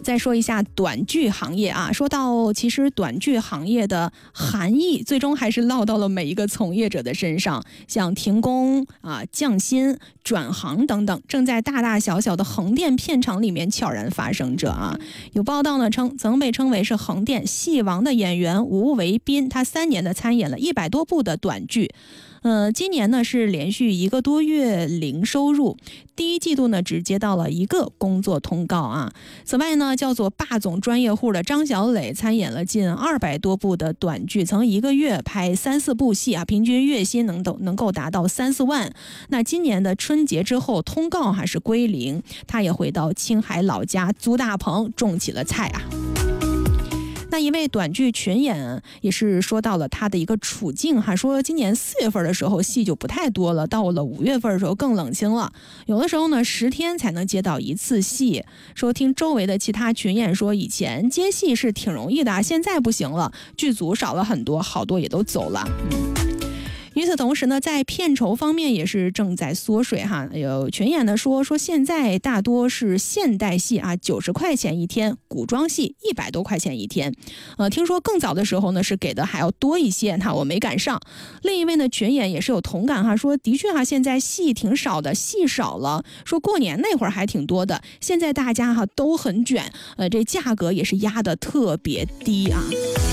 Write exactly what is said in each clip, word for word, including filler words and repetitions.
再说一下短剧行业啊，说到其实短剧行业的含义，最终还是落到了每一个从业者的身上，像停工啊、降薪、转行等等，正在大大小小的横店片场里面悄然发生着啊。有报道呢称，曾被称为是横店戏王的演员吴维斌，他三年的参演了一百多部的短剧。呃，今年呢是连续一个多月零收入，第一季度呢只接到了一个工作通告啊。此外呢，叫做霸总专业户的张小磊参演了近二百多部的短剧，曾一个月拍三四部戏啊，平均月薪能都能够达到三四万。那今年的春节之后，通告还是归零，他也回到青海老家租大棚种起了菜啊。那一位短剧群演也是说到了他的一个处境哈，说今年四月份的时候戏就不太多了，到了五月份的时候更冷清了，有的时候呢十天才能接到一次戏。说听周围的其他群演说，以前接戏是挺容易的，现在不行了，剧组少了很多，好多也都走了。嗯与此同时呢，在片酬方面也是正在缩水哈。有群演的说说现在大多是现代戏啊，九十块钱一天，古装戏一百多块钱一天。呃，听说更早的时候呢是给的还要多一些，哈，我没赶上。另一位呢群演也是有同感哈，说的确哈，现在戏挺少的，戏少了。说过年那会儿还挺多的，现在大家哈都很卷，呃，这价格也是压得特别低啊。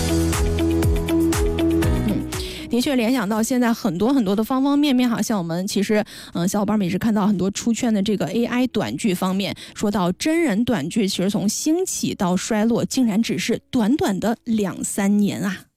的确联想到现在很多很多的方方面面，好像我们其实嗯、呃，小伙伴们也是看到很多出圈的这个 A I 短剧方面，说到真人短剧其实从兴起到衰落竟然只是短短的两三年啊。